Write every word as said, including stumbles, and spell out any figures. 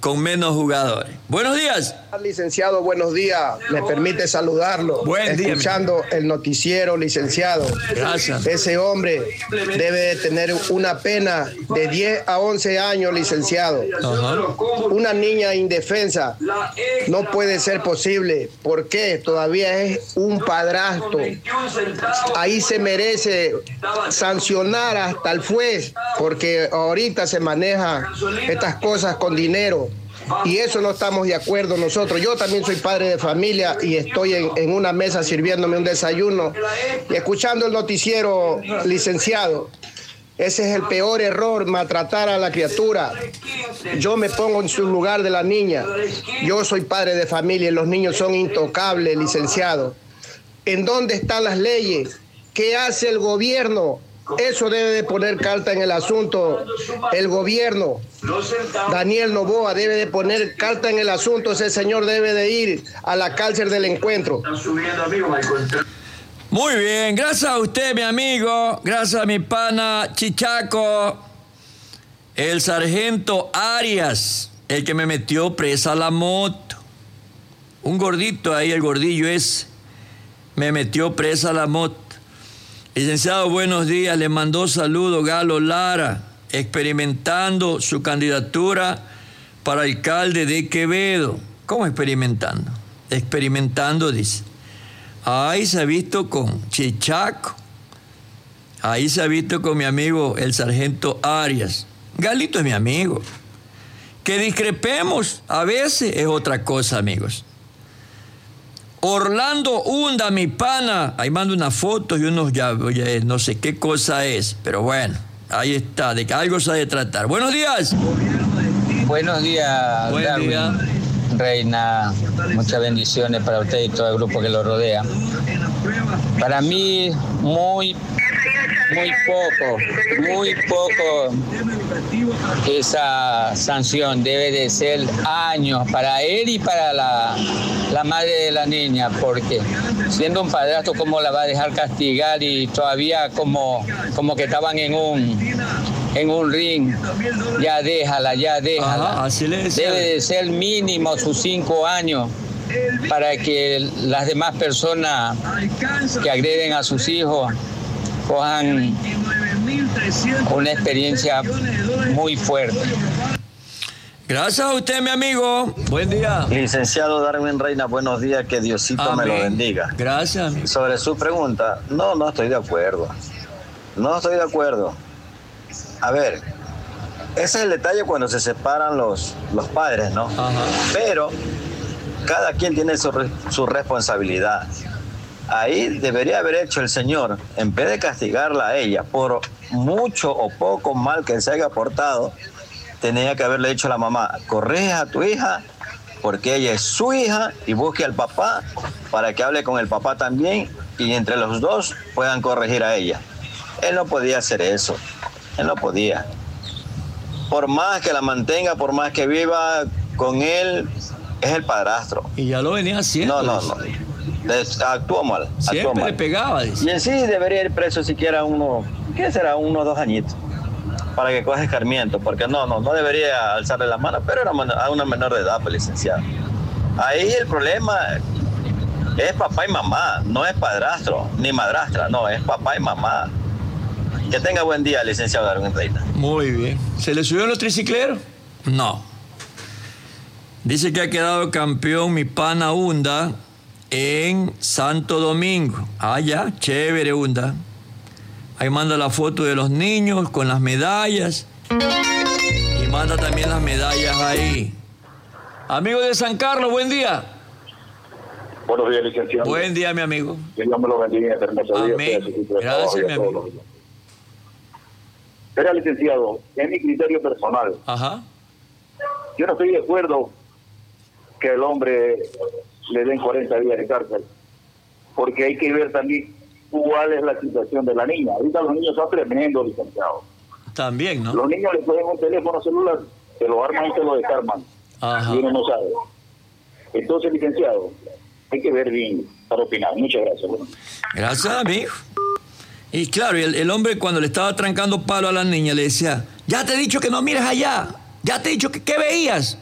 con menos jugadores. Buenos días. Licenciado, buenos días. Me permite saludarlo. Buen día. Escuchando el noticiero, licenciado. Gracias. Ese hombre debe de tener una pena de diez a once años, licenciado. Ajá. Una niña indefensa no puede ser posible. ¿Por qué? Todavía es un padrastro. Ahí se merece sancionar hasta el juez, porque ahorita se maneja estas cosas con dinero. Y eso no estamos de acuerdo nosotros. Yo también soy padre de familia y estoy en, en una mesa sirviéndome un desayuno y escuchando el noticiero, licenciado. Ese es el peor error, maltratar a la criatura. Yo me pongo en su lugar de la niña. Yo soy padre de familia y los niños son intocables, licenciado. ¿En dónde están las leyes? ¿Qué hace el gobierno? Eso debe de poner carta en el asunto el gobierno. Daniel Noboa debe de poner carta en el asunto. Ese señor debe de ir a la cárcel del encuentro. Muy bien, gracias a usted, mi amigo. Gracias a mi pana Chichaco. El sargento Arias, el que me metió presa a la moto. Un gordito ahí, el gordillo ese, me metió presa a la moto. Licenciado, buenos días. Le mandó saludo Galo Lara, experimentando su candidatura para alcalde de Quevedo. ¿Cómo experimentando? Experimentando, dice. Ahí se ha visto con Chichaco. Ahí se ha visto con mi amigo el sargento Arias. Galito es mi amigo. Que discrepemos a veces es otra cosa, amigos. Orlando Hunda, mi pana, ahí mando unas fotos y unos ya, ya no sé qué cosa es, pero bueno, ahí está, de que algo se ha de tratar. Buenos días. Buenos días, Buen Darwin. día. Reina, muchas bendiciones para usted y todo el grupo que lo rodea. Para mí, muy, muy poco, muy poco esa sanción. Debe de ser años para él y para la, la madre de la niña, porque siendo un padrastro, ¿cómo la va a dejar castigar? Y todavía como, como que estaban en un... en un ring, ya déjala, ya déjala. Ajá, así le decía. Debe de ser mínimo sus cinco años para que las demás personas que agreden a sus hijos cojan una experiencia muy fuerte. Gracias a usted, mi amigo. Buen día. Licenciado Darwin Reina, buenos días, que Diosito Amén. me lo bendiga. Gracias, amigo. Sobre su pregunta, no, no estoy de acuerdo. No estoy de acuerdo. A ver, ese es el detalle cuando se separan los, los padres, ¿no? Ajá. Pero cada quien tiene su, su responsabilidad. Ahí debería haber hecho el señor, en vez de castigarla a ella por mucho o poco mal que se haya portado, tenía que haberle dicho a la mamá, corrige a tu hija porque ella es su hija y busque al papá para que hable con el papá también y entre los dos puedan corregir a ella. Él no podía hacer eso. Él no podía. Por más que la mantenga, por más que viva con él, es el padrastro. Y ya lo venía haciendo. No, no, no. Les, actuó mal. Siempre actuó mal. le pegaba, dice. Y en sí debería ir preso siquiera uno, ¿qué será? Uno o dos añitos. Para que coja escarmiento. Porque no, no, no debería alzarle la mano, pero era a una menor de edad, pues, licenciado. Ahí el problema es papá y mamá, no es padrastro ni madrastra, no, es papá y mamá. Que tenga buen día, licenciado Darwin Reina. Muy bien. ¿Se le subieron los tricicleros? No. Dice que ha quedado campeón mi pana Hunda en Santo Domingo. Ah, ya, chévere, Hunda. Ahí manda la foto de los niños con las medallas. Y manda también las medallas ahí. Amigo de San Carlos, buen día. Buenos días, licenciado. Buen día, mi amigo. Que Dios me lo bendiga, hermoso día. Amén. Gracias, mi amigo. Era, licenciado, es mi criterio personal. Ajá. Yo no estoy de acuerdo que el hombre le den cuarenta días de cárcel, porque hay que ver también cuál es la situación de la niña. Ahorita los niños son tremendos, licenciado. También, ¿no? Los niños les ponen un teléfono celular, se lo arman y se lo desarman. Ajá. Y uno no sabe. Entonces, licenciado, hay que ver bien para opinar. Muchas gracias. Bueno. Gracias, amigo. Y claro, el, el hombre cuando le estaba trancando palo a la niña le decía, ya te he dicho que no mires allá, ya te he dicho que qué veías.